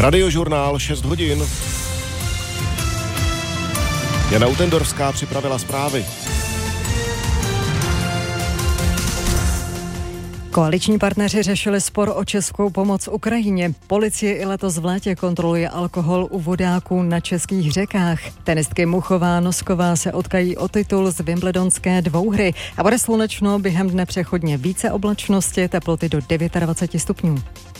Radiožurnál 6 hodin. Jana Utendorská připravila zprávy. Koaliční partneři řešili spor o českou pomoc Ukrajině. Policie i letos v létě kontroluje alkohol u vodáků na českých řekách. Tenistky Muchová a Nosková se utkají o titul z wimbledonské dvouhry a bude slunečno, během dne přechodně více oblačnosti, teploty do 29 stupňů.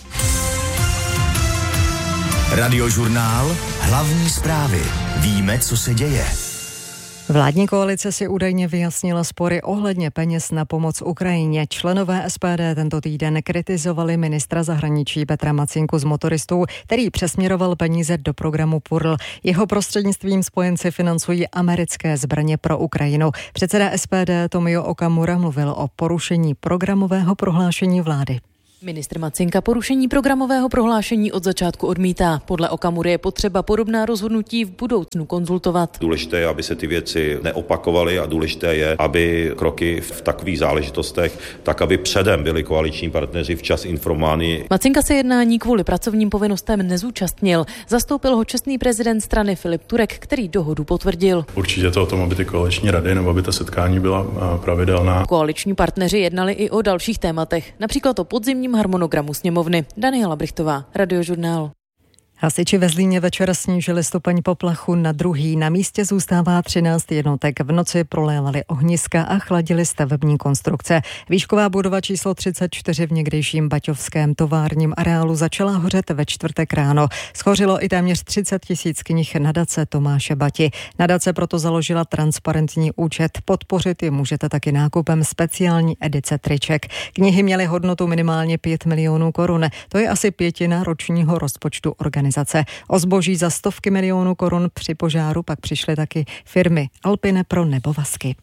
Radiožurnál, hlavní zprávy. Víme, co se děje. Vládní koalice si údajně vyjasnila spory ohledně peněz na pomoc Ukrajině. Členové SPD tento týden kritizovali ministra zahraničí Petra Macinku z Motoristů, který přesměroval peníze do programu PURL. Jeho prostřednictvím spojenci financují americké zbraně pro Ukrajinu. Předseda SPD Tomio Okamura mluvil o porušení programového prohlášení vlády. Ministr Macinka porušení programového prohlášení od začátku odmítá. Podle Okamury je potřeba podobná rozhodnutí v budoucnu konzultovat. Důležité je, aby se ty věci neopakovaly a důležité je, aby kroky v takových záležitostech, tak aby předem byli koaliční partneři včas informováni. Macinka se jednání kvůli pracovním povinnostem nezúčastnil. Zastoupil ho čestný prezident strany Filip Turek, který dohodu potvrdil. Určitě to o tom, aby ty koaliční rady nebo aby ta setkání byla pravidelná. Koaliční partneři jednali i o dalších tématech, například o podzimním harmonogramu sněmovny. Daniela Brichtová, Radiožurnál. Hasiči ve Zlíně večer snížili stupeň poplachu na 2. Na místě zůstává 13 jednotek. V noci prolévali ohniska a chladili stavební konstrukce. Výšková budova číslo 34 v někdejším baťovském továrním areálu začala hořet ve čtvrtek ráno. Schořilo i téměř 30 000 knih nadace Tomáše Bati. Nadace proto založila transparentní účet. Podpořit ji můžete taky nákupem speciální edice triček. Knihy měly hodnotu minimálně 5 milionů korun. To je asi 1/5 ročního rozpočtu organizace. O zboží za stovky milionů korun při požáru pak přišly taky firmy Alpine pro nebovazky.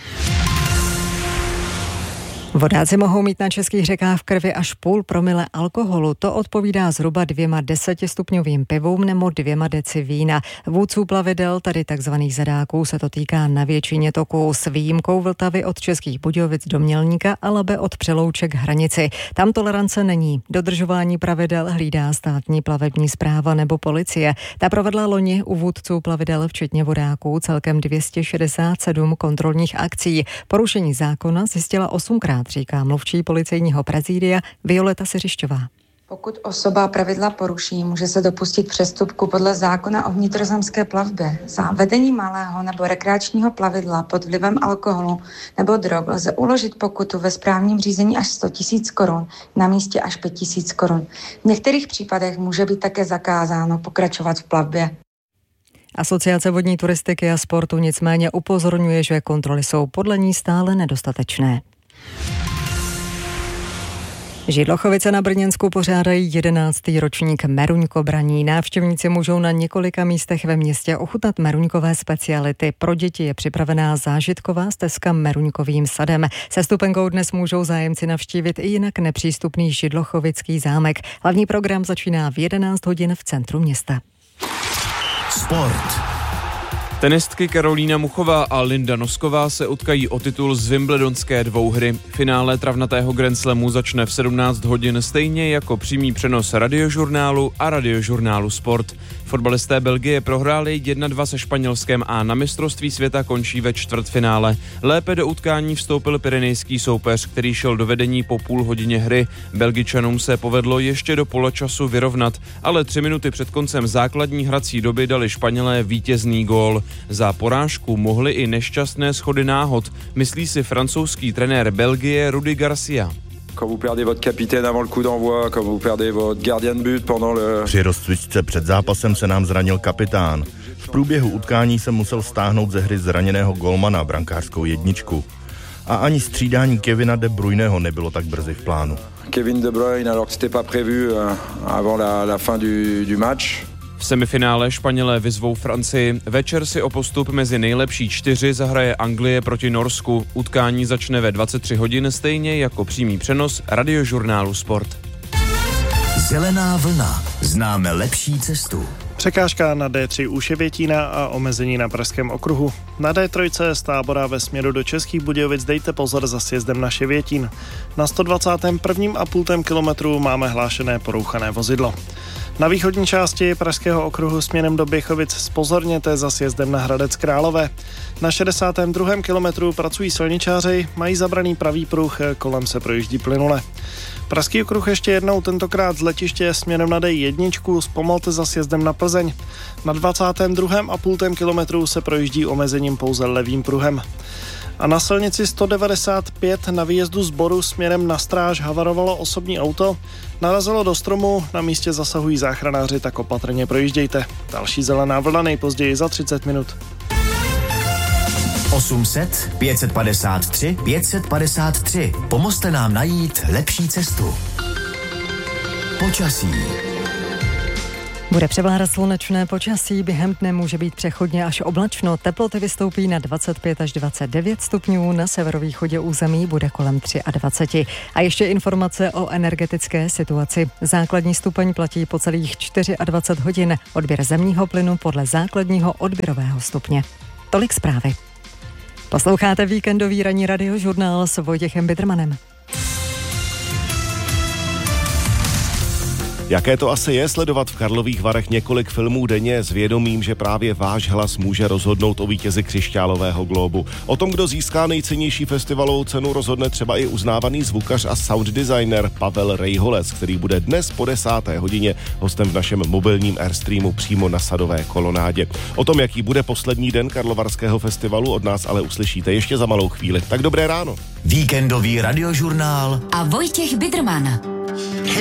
Vodáci mohou mít na českých řekách v krvi až 0,5 promile alkoholu. To odpovídá zhruba 2 10stupňovým pivům nebo 2 deci vína. Vůdců plavidel, tady takzvaných zadáků, se to týká na většině toků s výjimkou Vltavy od Českých Budějovic do Mělníka a Labe od Přelouček k hranici. Tam tolerance není. Dodržování pravidel hlídá státní plavební správa nebo policie. Ta provedla loni u vůdců plavidel včetně vodáků celkem 267 kontrolních akcí. Porušení zákona zjistila 8krát, říká mluvčí policejního prezidia Violeta Siřišťová. Pokud osoba pravidla poruší, může se dopustit přestupku podle zákona o vnitrozemské plavbě. Za vedení malého nebo rekreačního plavidla pod vlivem alkoholu nebo drog lze uložit pokutu ve správním řízení až 100 000 korun, na místě až 5 000 korun. V některých případech může být také zakázáno pokračovat v plavbě. Asociace vodní turistiky a sportu nicméně upozorňuje, že kontroly jsou podle ní stále nedostatečné. Židlochovice na Brněnsku pořádají 11. ročník meruňkobraní. Návštěvníci můžou na několika místech ve městě ochutnat meruňkové speciality. Pro děti je připravená zážitková stezka meruňkovým sadem. Se stupenkou dnes můžou zájemci navštívit i jinak nepřístupný Židlochovický zámek. Hlavní program začíná v 11 hodin v centru města. Sport. Tenistky Karolína Muchová a Linda Nosková se utkají o titul z wimbledonské dvouhry. Finále travnatého Grand Slamu začne v 17 hodin stejně jako přímý přenos Radiožurnálu a Radiožurnálu Sport. Fotbalisté Belgie prohráli 1-2 se Španělskem a na mistrovství světa končí ve čtvrtfinále. Lépe do utkání vstoupil pyrenejský soupeř, který šel do vedení po půl hodině hry. Belgičanům se povedlo ještě do poločasu vyrovnat, ale 3 minuty před koncem základní hrací doby dali Španělé vítězný gól. Za porážku mohly i nešťastné schody náhod, myslí si francouzský trenér Belgie Rudi Garcia. Při rozcvičce před zápasem se nám zranil kapitán. V průběhu utkání jsem musel stáhnout ze hry zraněného golmana, brankářskou jedničku. A ani střídání Kevina De Bruyneho nebylo tak brzy v plánu. Kevin De Bruyne, alors que c'était pas prévu avant la fin du match. V semifinále Španělé vyzvou Francii. Večer si o postup mezi nejlepší 4 zahraje Anglie proti Norsku. Utkání začne ve 23 hodin stejně jako přímý přenos Radiožurnálu Sport. Zelená vlna. Známe lepší cestu. Překážka na D3 u Ševětína a omezení na Pražském okruhu. Na D3 z Tábora ve směru do Českých Budějovic dejte pozor za sjezdem na Ševětín. Na 121,5 kilometru máme hlášené porouchané vozidlo. Na východní části Pražského okruhu směrem do Běchovic zpozorněte za sjezdem na Hradec Králové. Na 62. kilometru pracují silničáři, mají zabraný pravý pruh, kolem se projíždí plynule. Pražský okruh ještě jednou, tentokrát z letiště směrem na D1, zpomalte za sjezdem na Plzeň. Na 22,5 kilometru se projíždí omezením pouze levým pruhem. A na silnici 195 na výjezdu z Boru směrem na Stráž havarovalo osobní auto, narazilo do stromu, na místě zasahují záchranáři, tak opatrně projíždějte. Další zelená vlna nejpozději za 30 minut. 800 553 553. Pomozte nám najít lepší cestu. Počasí. Bude převládat slunečné počasí, během dne může být přechodně až oblačno, teploty vystoupí na 25 až 29 stupňů, na severovýchodě území bude kolem 23. A ještě informace o energetické situaci. Základní stupeň platí po celých 24 hodin, odběr zemního plynu podle základního odběrového stupně. Tolik zprávy. Posloucháte víkendový ranní radiožurnál s Vojtěchem Bidermanem. Jaké to asi je sledovat v Karlových Varech několik filmů denně s vědomím, že právě váš hlas může rozhodnout o vítězi Křišťálového glóbu. O tom, kdo získá nejcennější festivalovou cenu, rozhodne třeba i uznávaný zvukař a sound designer Pavel Rejholec, který bude dnes po 10. hodině hostem v našem mobilním Airstreamu přímo na Sadové kolonádě. O tom, jaký bude poslední den Karlovarského festivalu, od nás ale uslyšíte ještě za malou chvíli. Tak dobré ráno. Víkendový radiožurnál a Vojtěch Biderman.